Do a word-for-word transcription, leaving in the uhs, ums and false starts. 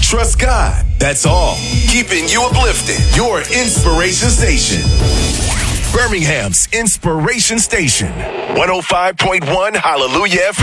trust God. That's all. Keeping you uplifted. Your inspiration station. Birmingham's Inspiration Station. one oh five point one Hallelujah F M.